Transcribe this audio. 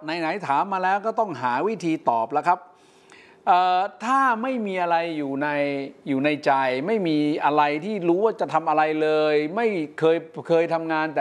ไหนๆถามมาแล้วก็ต้องหาวิธีตอบแล้วครับถ้าไม่มีอะไรอยู่ในใจไม่มีอะไรที่รู้ว่าจะทำอะไรเลยไม่เคยทำงาน